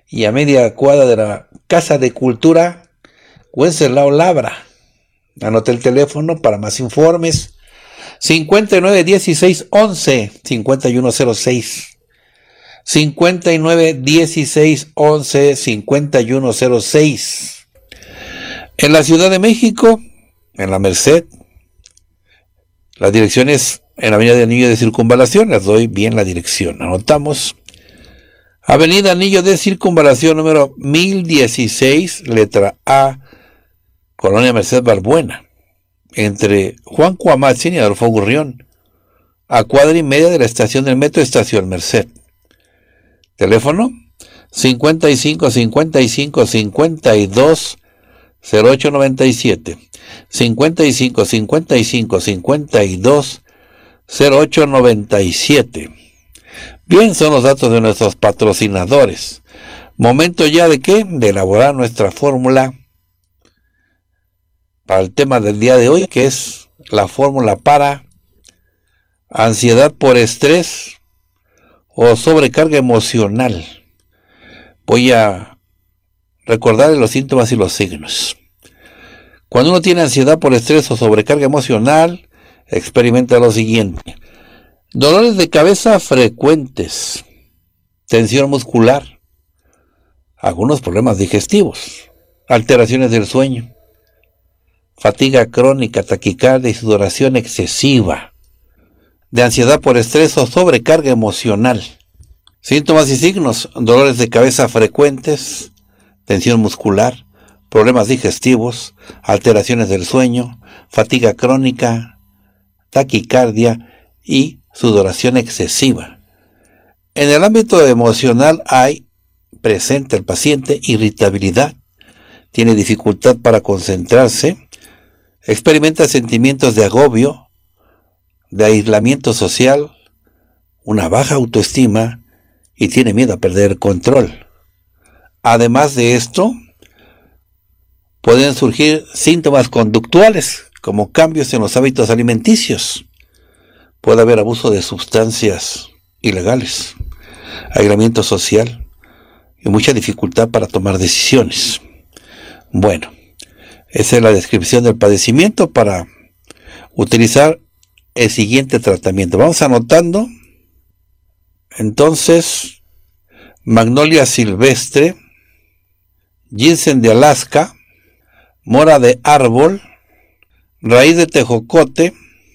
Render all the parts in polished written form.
y a media cuadra de la Casa de Cultura Wenceslao Labra. Anoté el teléfono para más informes: 591611 5106. 591611 5106. En la Ciudad de México, en la Merced, la dirección es en la Avenida de Anillo de Circunvalación. Les doy bien la dirección. Anotamos: Avenida Anillo de Circunvalación número 1016, letra A, Colonia Merced Balbuena, entre Juan Cuamatzin y Adolfo Gurrión, a cuadra y media de la estación del metro Estación Merced. Teléfono 55 55 52 0897. 55 55 52 0897. Bien, son los datos de nuestros patrocinadores. Momento ya de ¿qué? De elaborar nuestra fórmula para el tema del día de hoy, que es la fórmula para ansiedad por estrés o sobrecarga emocional. Voy a recordar los síntomas y los signos. Cuando uno tiene ansiedad por estrés o sobrecarga emocional, experimenta lo siguiente: dolores de cabeza frecuentes, tensión muscular, algunos problemas digestivos, alteraciones del sueño, fatiga crónica, taquicardia y sudoración excesiva, de ansiedad por estrés o sobrecarga emocional. Síntomas y signos: dolores de cabeza frecuentes, tensión muscular, problemas digestivos, alteraciones del sueño, fatiga crónica, taquicardia y sudoración excesiva. En el ámbito emocional hay presente el paciente irritabilidad, tiene dificultad para concentrarse, experimenta sentimientos de agobio, de aislamiento social, una baja autoestima y tiene miedo a perder el control. Además de esto, pueden surgir síntomas conductuales como cambios en los hábitos alimenticios. Puede haber abuso de sustancias ilegales, aislamiento social y mucha dificultad para tomar decisiones. Bueno, esa es la descripción del padecimiento para utilizar el siguiente tratamiento. Vamos anotando. Entonces, magnolia silvestre, ginseng de Alaska, mora de árbol, raíz de tejocote,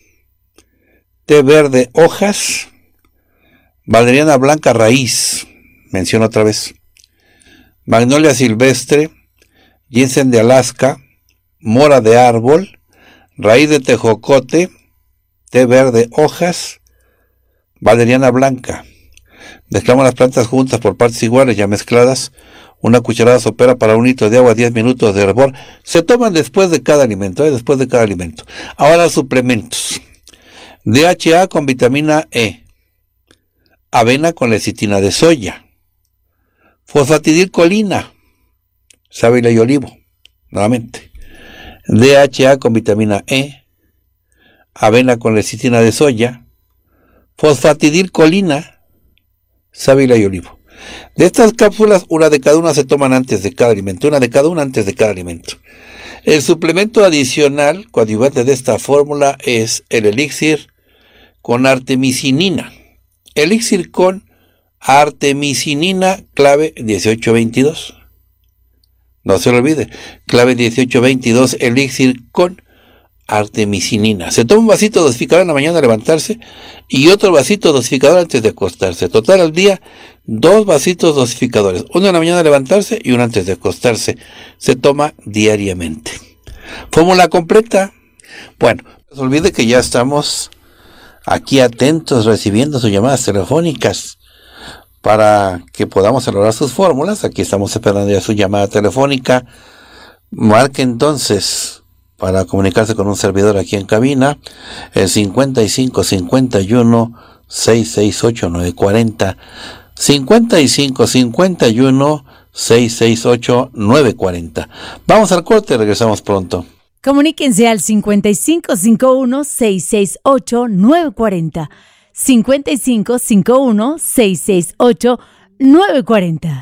té verde hojas, valeriana blanca raíz. Menciono otra vez: magnolia silvestre, ginseng de Alaska, mora de árbol, raíz de tejocote, té verde hojas, valeriana blanca. Mezclamos las plantas juntas por partes iguales, ya mezcladas. Una cucharada sopera para 1 litro de agua, 10 minutos de hervor. Se toman después de cada alimento, después de cada alimento. Ahora suplementos: DHA con vitamina E, avena con lecitina de soya, fosfatidilcolina, sábila y olivo. Nuevamente, DHA con vitamina E, avena con lecitina de soya, fosfatidilcolina, sábila y olivo. De estas cápsulas, una de cada una se toman antes de cada alimento, una de cada una antes de cada alimento. El suplemento adicional coadyuvante de esta fórmula es el elixir con artemisinina. Elixir con artemisinina, clave 1822. No se lo olvide, clave 1822, elixir con artemisinina. Se toma un vasito dosificador en la mañana al levantarse y otro vasito dosificador antes de acostarse. Total al día, 2 vasitos dosificadores, uno en la mañana al levantarse y uno antes de acostarse. Se toma diariamente. Fórmula completa. Bueno, no se olvide que ya estamos aquí atentos recibiendo sus llamadas telefónicas para que podamos elaborar sus fórmulas. Aquí estamos esperando ya su llamada telefónica. Marque entonces para comunicarse con un servidor aquí en cabina, el 55 51 668 940, 55 51 668 940. Vamos al corte, regresamos pronto. Comuníquense al 55 51 668 940, 55 51 668 940.